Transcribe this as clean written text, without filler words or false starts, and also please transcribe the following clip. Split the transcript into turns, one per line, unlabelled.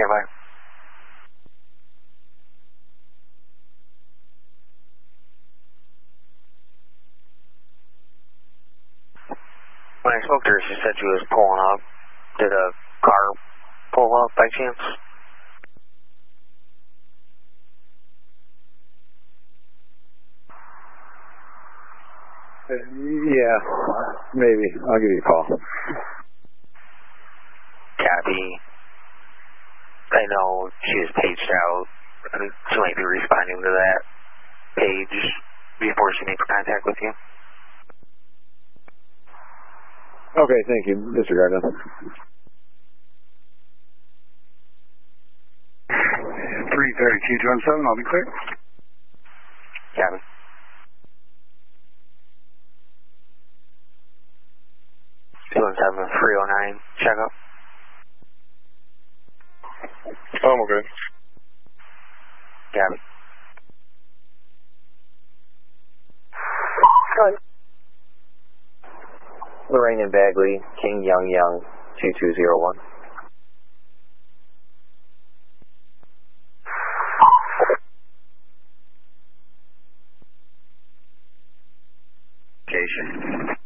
Stand by. When I spoke to her, she said she was pulling up. Did a car pull up by chance?
Yeah, maybe. I'll give you a call.
Copy. I know she was paged out. She might be responding to that page before she makes contact with you.
Okay, thank you. Disregard that.
332-217, I'll be clear.
Copy. Seven 309. Check up.
I'm okay.
Copy.
Lorraine and Bagley, King Young 2201.
Location.